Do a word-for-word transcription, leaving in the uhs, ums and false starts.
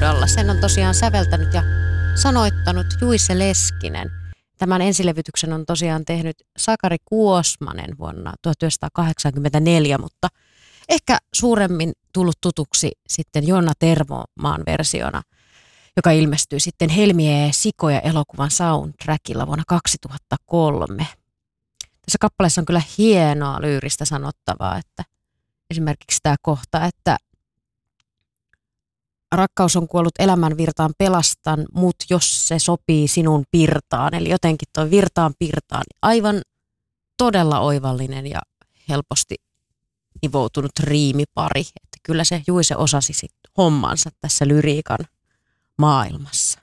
laudalla. Sen on tosiaan säveltänyt ja sanoittanut Juice Leskinen. Tämän ensilevytyksen on tosiaan tehnyt Sakari Kuosmanen vuonna tuhatyhdeksänsataakahdeksankymmentäneljä, mutta ehkä suuremmin tullut tutuksi sitten Joona Tervomaan versiona, joka ilmestyi sitten Helmiä ja sikoja elokuvan soundtrackilla vuonna kaksituhattakolme. Tässä kappaleessa on kyllä hienoa lyyristä sanottavaa, että esimerkiksi tämä kohta, että rakkaus on kuollut elämän virtaan, pelastan mut, jos se sopii sinun pirtaan. Eli jotenkin tuo virtaan pirtaan, aivan todella oivallinen ja helposti nivoutunut riimipari. Että kyllä se Juise osasi sit hommansa tässä lyriikan maailmassa.